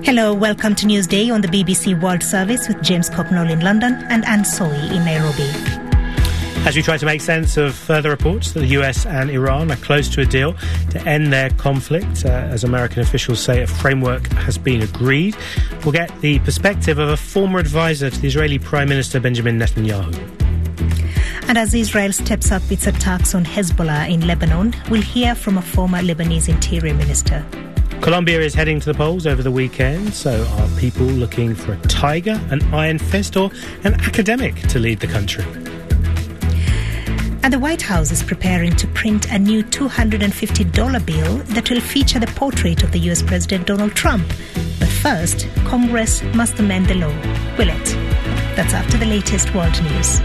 Hello, welcome to Newsday on the BBC World Service with James Copnall in London and Anne Soy in Nairobi. As we try to make sense of further reports that the US and Iran are close to a deal to end their conflict, as American officials say a framework has been agreed, we'll get the perspective of a former advisor to the Israeli Prime Minister Benjamin Netanyahu. And as Israel steps up its attacks on Hezbollah in Lebanon, we'll hear from a former Lebanese Interior Minister. Colombia is heading to the polls over the weekend, so are people looking for a tiger, an iron fist or an academic to lead the country? And the White House is preparing to print a new $250 bill that will feature the portrait of the US President Donald Trump. But first, Congress must amend the law. Will it? That's after the latest world news.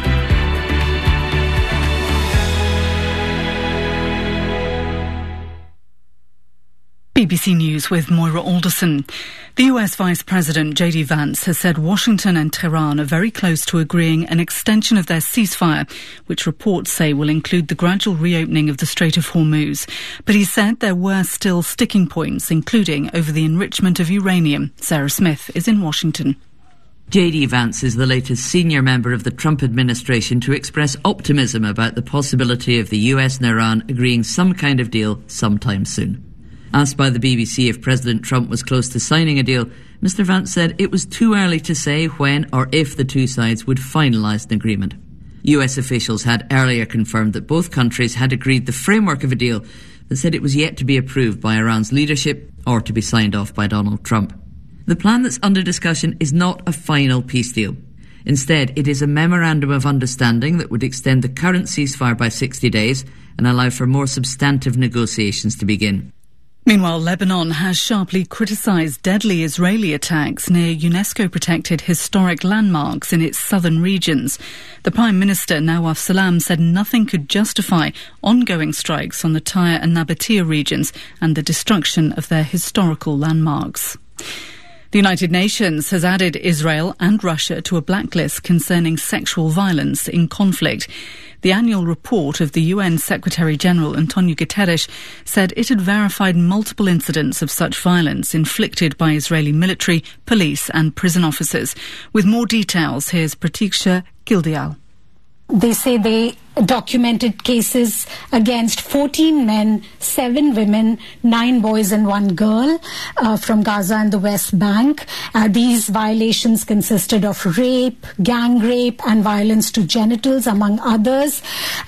BBC News with Moira Alderson. The US Vice President J.D. Vance has said Washington and Tehran are very close to agreeing an extension of their ceasefire, which reports say will include the gradual reopening of the Strait of Hormuz. But he said there were still sticking points, including over the enrichment of uranium. Sarah Smith is in Washington. J.D. Vance is the latest senior member of the Trump administration to express optimism about the possibility of the US and Iran agreeing some kind of deal sometime soon. Asked by the BBC if President Trump was close to signing a deal, Mr. Vance said it was too early to say when or if the two sides would finalise an agreement. US officials had earlier confirmed that both countries had agreed the framework of a deal, but said it was yet to be approved by Iran's leadership or to be signed off by Donald Trump. The plan that's under discussion is not a final peace deal. Instead, it is a memorandum of understanding that would extend the current ceasefire by 60 days and allow for more substantive negotiations to begin. Meanwhile, Lebanon has sharply criticised deadly Israeli attacks near UNESCO-protected historic landmarks in its southern regions. The Prime Minister, Nawaf Salam, said nothing could justify ongoing strikes on the Tyre and Nabatea regions and the destruction of their historical landmarks. The United Nations has added Israel and Russia to a blacklist concerning sexual violence in conflict. The annual report of the UN Secretary-General Antonio Guterres said it had verified multiple incidents of such violence inflicted by Israeli military, police and prison officers. With more details, here's Pratiksha Gildial. They say they documented cases against 14 men, 7 women, 9 boys and 1 girl from Gaza and the West Bank. These violations consisted of rape, gang rape and violence to genitals, among others.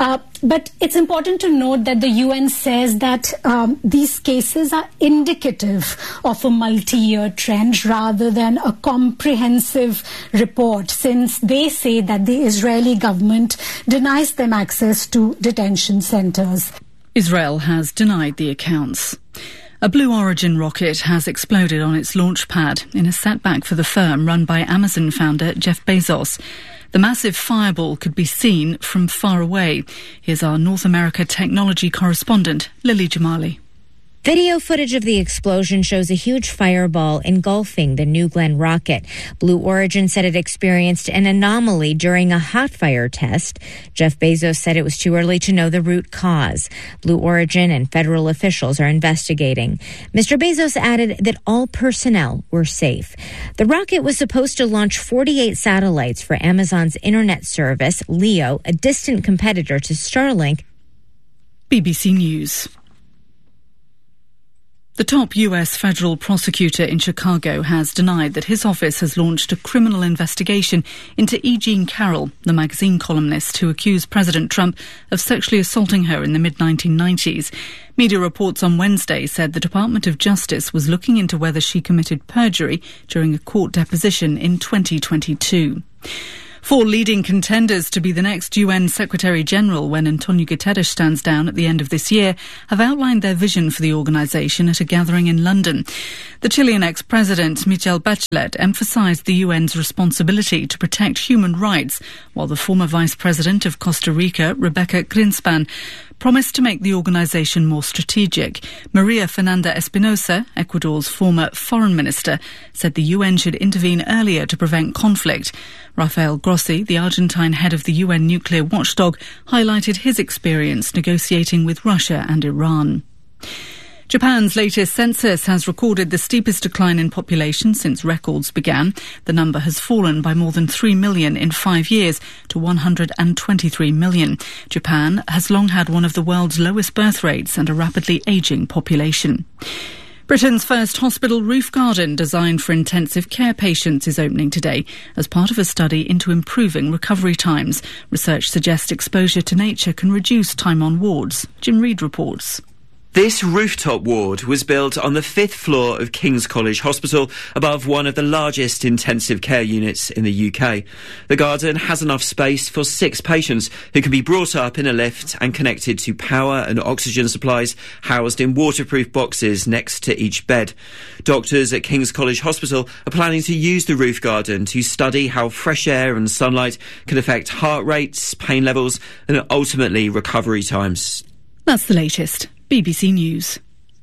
But it's important to note that the UN says that these cases are indicative of a multi-year trend rather than a comprehensive report, since they say that the Israeli government denies them access to detention centres. Israel has denied the accounts. A Blue Origin rocket has exploded on its launch pad in a setback for the firm run by Amazon founder Jeff Bezos. The massive fireball could be seen from far away. Here's our North America technology correspondent, Lily Jamali. Video footage of the explosion shows a huge fireball engulfing the New Glenn rocket. Blue Origin said it experienced an anomaly during a hot fire test. Jeff Bezos said it was too early to know the root cause. Blue Origin and federal officials are investigating. Mr. Bezos added that all personnel were safe. The rocket was supposed to launch 48 satellites for Amazon's internet service, LEO, a distant competitor to Starlink. BBC News. The top US federal prosecutor in Chicago has denied that his office has launched a criminal investigation into E. Jean Carroll, the magazine columnist who accused President Trump of sexually assaulting her in the mid-1990s. Media reports on Wednesday said the Department of Justice was looking into whether she committed perjury during a court deposition in 2022. 4 leading contenders to be the next UN Secretary-General when Antonio Guterres stands down at the end of this year have outlined their vision for the organisation at a gathering in London. The Chilean ex-president Michelle Bachelet emphasised the UN's responsibility to protect human rights, while the former vice president of Costa Rica, Rebecca Greenspan, promised to make the organisation more strategic. Maria Fernanda Espinosa, Ecuador's former foreign minister, said the UN should intervene earlier to prevent conflict. Rafael Grossi, the Argentine head of the UN nuclear watchdog, highlighted his experience negotiating with Russia and Iran. Japan's latest census has recorded the steepest decline in population since records began. The number has fallen by more than 3 million in 5 years to 123 million. Japan has long had one of the world's lowest birth rates and a rapidly ageing population. Britain's first hospital roof garden designed for intensive care patients is opening today as part of a study into improving recovery times. Research suggests exposure to nature can reduce time on wards. Jim Reid reports. This rooftop ward was built on the 5th floor of King's College Hospital, above one of the largest intensive care units in the UK. The garden has enough space for 6 patients who can be brought up in a lift and connected to power and oxygen supplies housed in waterproof boxes next to each bed. Doctors at King's College Hospital are planning to use the roof garden to study how fresh air and sunlight can affect heart rates, pain levels and ultimately recovery times. That's the latest. BBC News.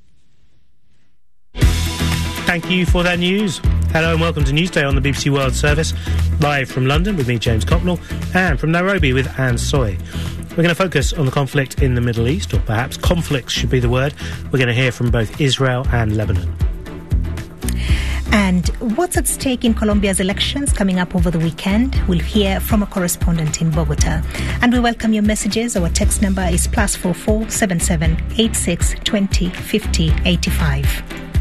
Thank you for that news. Hello and welcome to Newsday on the BBC World Service. Live from London with me, James Cocknell, and from Nairobi with Anne Soy. We're going to focus on the conflict in the Middle East, or perhaps conflicts should be the word. We're going to hear from both Israel and Lebanon. And what's at stake in Colombia's elections coming up over the weekend? We'll hear from a correspondent in Bogota. And we welcome your messages. Our text number is +44 77 86 20 50 85.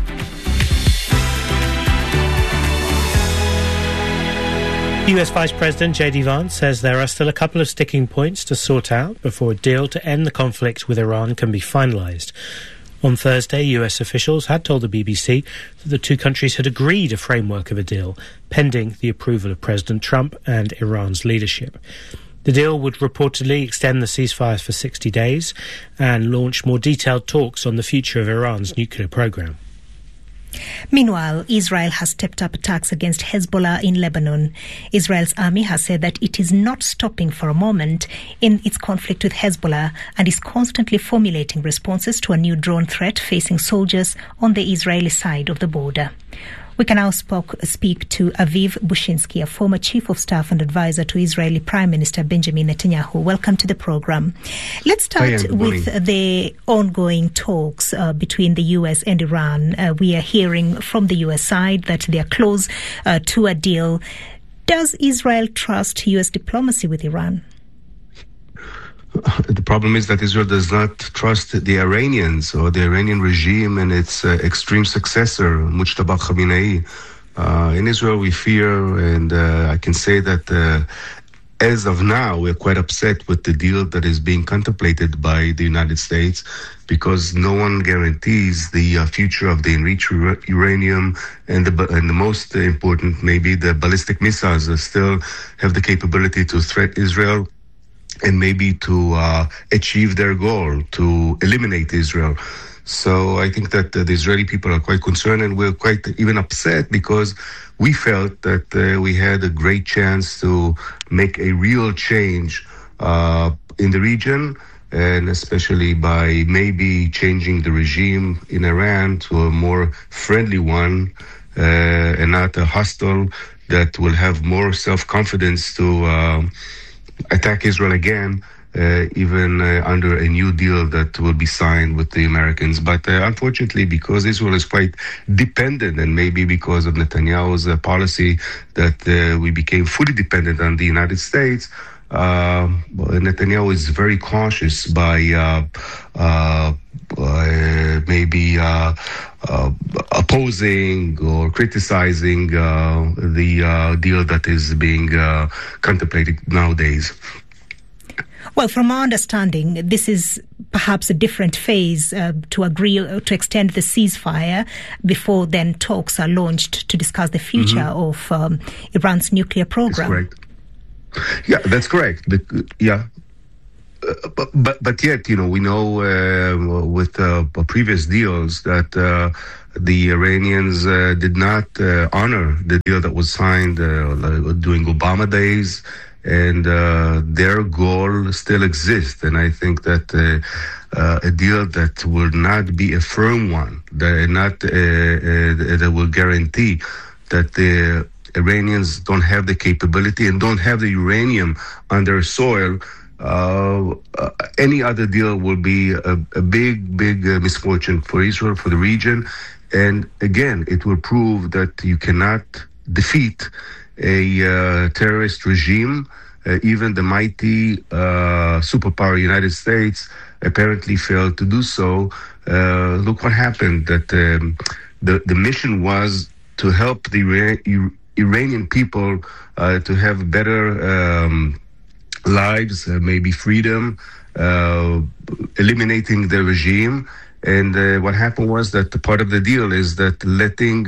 US Vice President J.D. Vance says there are still a couple of sticking points to sort out before a deal to end the conflict with Iran can be finalised. On Thursday, US officials had told the BBC that the two countries had agreed a framework of a deal, pending the approval of President Trump and Iran's leadership. The deal would reportedly extend the ceasefires for 60 days and launch more detailed talks on the future of Iran's nuclear program. Meanwhile, Israel has stepped up attacks against Hezbollah in Lebanon. Israel's army has said that it is not stopping for a moment in its conflict with Hezbollah and is constantly formulating responses to a new drone threat facing soldiers on the Israeli side of the border. We can now speak to Aviv Bushinsky, a former chief of staff and advisor to Israeli Prime Minister Benjamin Netanyahu. Welcome to the program. Let's start with the ongoing talks between the US and Iran. We are hearing from the US side that they are close to a deal. Does Israel trust US diplomacy with Iran? The problem is that Israel does not trust the Iranians or the Iranian regime and its extreme successor, Mujtaba Khamenei. In Israel, we fear, and I can say that as of now, we're quite upset with the deal that is being contemplated by the United States, because no one guarantees the future of the enriched uranium and the most important, maybe the ballistic missiles that still have the capability to threat Israel and maybe to achieve their goal, to eliminate Israel. So I think that the Israeli people are quite concerned, and we're quite even upset because we felt that we had a great chance to make a real change in the region, and especially by maybe changing the regime in Iran to a more friendly one and not a hostile that will have more self-confidence to attack Israel again, even under a new deal that will be signed with the Americans. But unfortunately, because Israel is quite dependent, and maybe because of Netanyahu's policy that we became fully dependent on the United States, Netanyahu is very cautious by maybe opposing or criticizing the deal that is being contemplated nowadays. Well, from our understanding, this is perhaps a different phase to agree to extend the ceasefire before then talks are launched to discuss the future of Iran's nuclear program. That's correct. Yeah, that's correct. Yeah. But yet, we know with previous deals that the Iranians did not honor the deal that was signed during Obama days, and their goal still exists. And I think that a deal that will not be a firm one, that will guarantee that the Iranians don't have the capability and don't have the uranium on their soil any other deal will be a big misfortune for Israel, for the region. And again, it will prove that you cannot defeat a terrorist regime. Even the mighty superpower United States apparently failed to do so. Look what happened, that the mission was to help the Iranian people to have better lives, maybe freedom, eliminating the regime. And what happened was that the part of the deal is that letting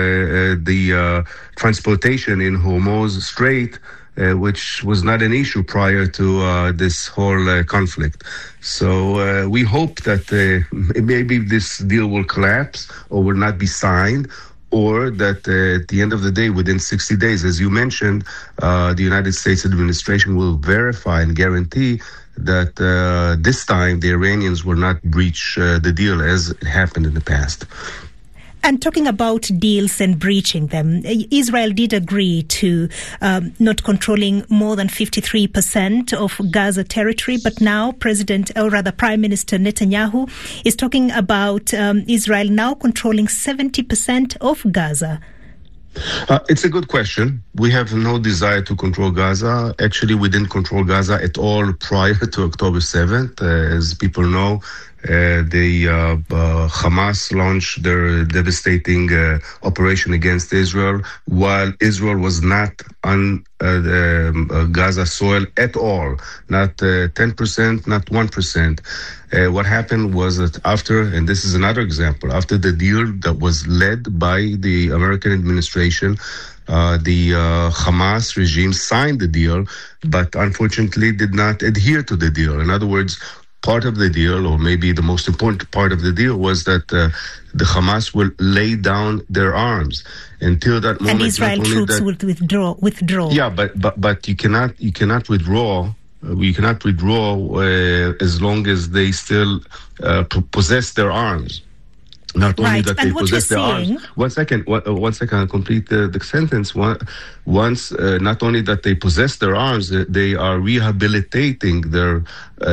the transportation in Hormuz Strait, which was not an issue prior to this whole conflict. So we hope that maybe this deal will collapse or will not be signed, or that at the end of the day, within 60 days, as you mentioned, the United States administration will verify and guarantee that this time the Iranians will not breach the deal as it happened in the past. And talking about deals and breaching them, Israel did agree to not controlling more than 53% of Gaza territory, but now Prime Minister Netanyahu is talking about Israel now controlling 70% of Gaza. It's a good question. We have no desire to control Gaza. Actually, we didn't control Gaza at all prior to October 7th. As people know, the Hamas launched their devastating operation against Israel while Israel was not on Gaza soil at all, not 10%, not 1%. What happened was that after, and this is another example, after the deal that was led by the American administration, the Hamas regime signed the deal, but unfortunately did not adhere to the deal. In other words, part of the deal, or maybe the most important part of the deal, was that the Hamas will lay down their arms. Until that moment, and Israel troops would withdraw. Yeah, but you cannot withdraw. We cannot withdraw as long as they still possess their arms. Not only that they possess their arms. One second, I'll complete the sentence. Once, not only that they possess their arms, they are rehabilitating their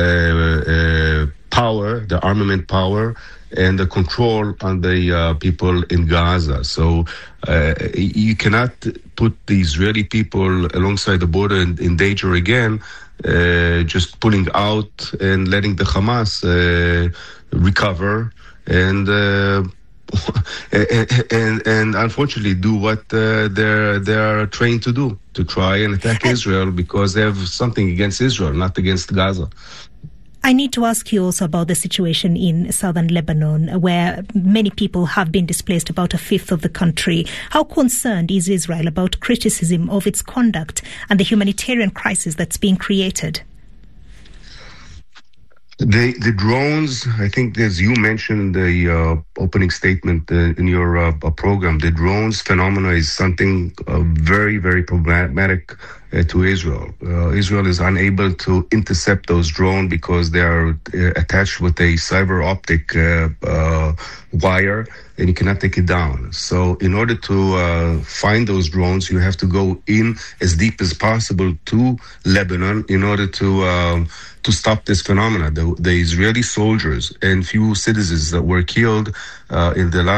power, the armament power, and the control on the people in Gaza. So you cannot put the Israeli people alongside the border in danger again, just pulling out and letting the Hamas recover and unfortunately do what they're trained to do, to try and attack Israel, because they have something against Israel, not against Gaza. I need to ask you also about the situation in southern Lebanon, where many people have been displaced, about a fifth of the country. How concerned is Israel about criticism of its conduct and the humanitarian crisis that's being created? The drones, I think, as you mentioned in the opening statement in your program, the drones phenomena is something very, very problematic to Israel. Israel is unable to intercept those drones because they are attached with a cyber optic wire, and you cannot take it down. So in order to find those drones, you have to go in as deep as possible to Lebanon in order to stop this phenomena. The Israeli soldiers and few citizens that were killed in the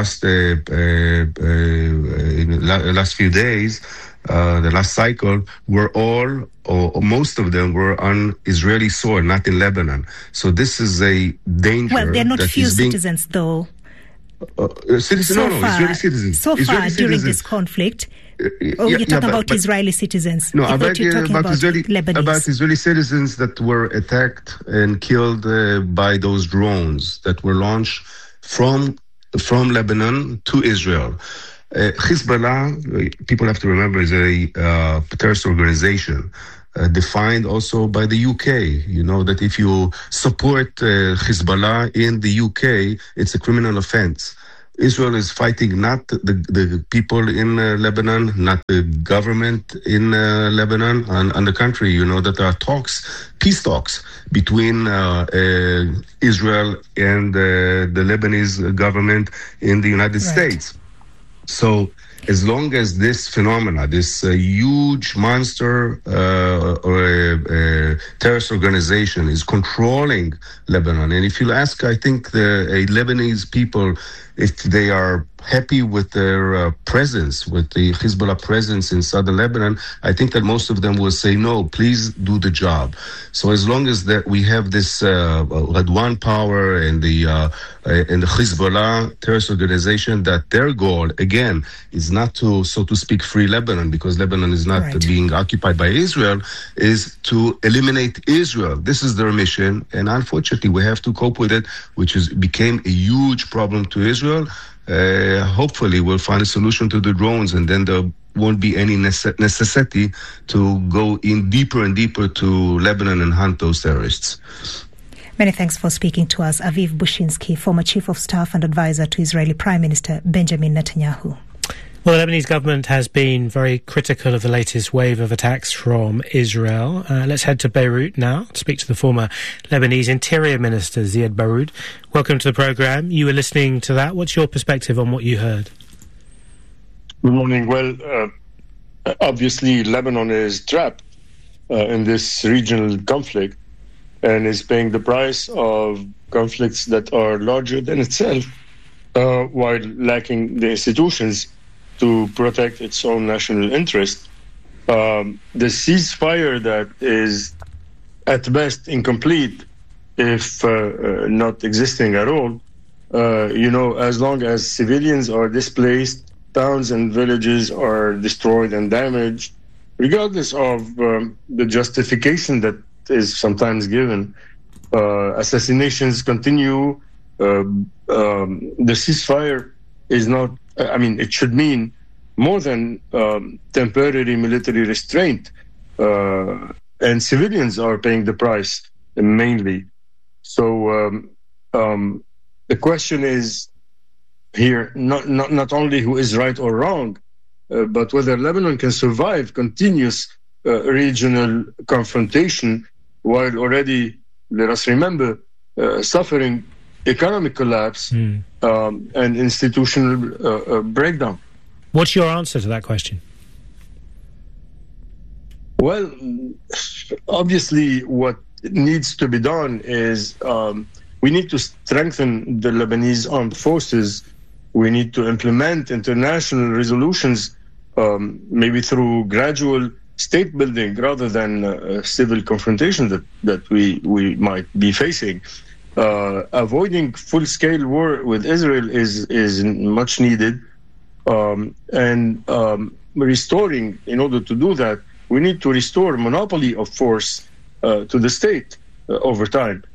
last few days, the last cycle, were all, or most of them were on Israeli soil, not in Lebanon. So this is a danger. Well, they're not few citizens, though. Israeli citizens. So far, during this conflict, you're talking about Israeli citizens. No, about Israeli citizens that were attacked and killed by those drones that were launched from Lebanon to Israel. Hezbollah, people have to remember, is a terrorist organization. Defined also by the UK. You know that if you support Hezbollah in the UK, it's a criminal offense. Israel is fighting not the people in Lebanon, not the government in Lebanon and the country. You know that there are peace talks between Israel and the Lebanese government in the United States. So as long as this phenomena, this huge monster or terrorist organization is controlling Lebanon, and if you ask, I think the Lebanese people, if they are happy with their presence, with the Hezbollah presence in southern Lebanon, I think that most of them will say, no, please do the job. So as long as that we have this Radwan power and the Hezbollah terrorist organization, that their goal, again, is not to, so to speak, free Lebanon, because Lebanon is not being occupied by Israel, is to eliminate Israel. This is their mission, and unfortunately we have to cope with it, which became a huge problem to Israel. Hopefully we'll find a solution to the drones, and then there won't be any necessity to go in deeper and deeper to Lebanon and hunt those terrorists. Many thanks for speaking to us, Aviv Bushinsky, former Chief of Staff and Advisor to Israeli Prime Minister Benjamin Netanyahu. Well, the Lebanese government has been very critical of the latest wave of attacks from Israel. Let's head to Beirut now to speak to the former Lebanese Interior Minister, Ziad Baroud. Welcome to the programme. You were listening to that. What's your perspective on what you heard? Good morning. Well, obviously Lebanon is trapped in this regional conflict and is paying the price of conflicts that are larger than itself, while lacking the institutions to protect its own national interest. The ceasefire that is at best incomplete, if not existing at all, as long as civilians are displaced, towns and villages are destroyed and damaged, regardless of the justification that is sometimes given, assassinations continue. The ceasefire is not, it should mean more than temporary military restraint, and civilians are paying the price mainly. So the question is here not only who is right or wrong, but whether Lebanon can survive continuous regional confrontation while already, let us remember, suffering economic collapse and institutional breakdown. What's your answer to that question? Well, obviously what needs to be done is we need to strengthen the Lebanese armed forces. We need to implement international resolutions, maybe through gradual state building rather than civil confrontation that we might be facing. Avoiding full-scale war with Israel is much needed, and restoring, in order to do that, we need to restore monopoly of force to the state over time.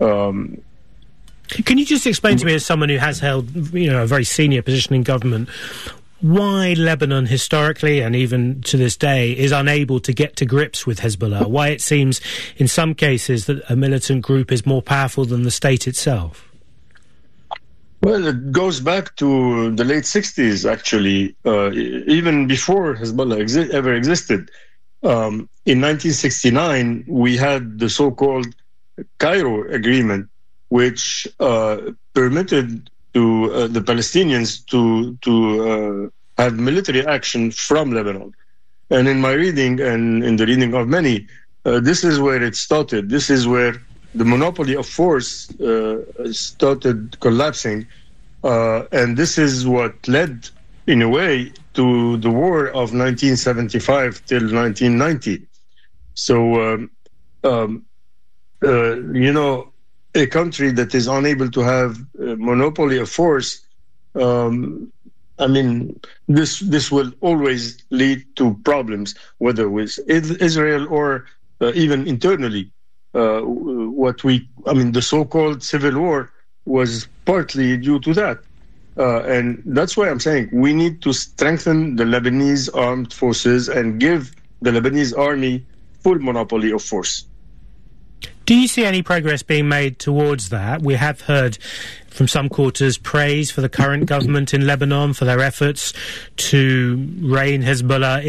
Can you just explain to me, as someone who has held a very senior position in government, why Lebanon historically and even to this day is unable to get to grips with Hezbollah? Why it seems in some cases that a militant group is more powerful than the state itself? Well, it goes back to the late 60s, actually, even before Hezbollah ever existed. In 1969, we had the so-called Cairo Agreement, which permitted to the Palestinians to have military action from Lebanon. And in my reading and in the reading of many, this is where it started. This is where the monopoly of force started collapsing. And this is what led, in a way, to the war of 1975 till 1990. So, a country that is unable to have a monopoly of force, this will always lead to problems, whether with Israel or even internally. The so-called civil war was partly due to that. And that's why I'm saying we need to strengthen the Lebanese armed forces and give the Lebanese army full monopoly of force. Do you see any progress being made towards that? We have heard from some quarters praise for the current government in Lebanon for their efforts to rein Hezbollah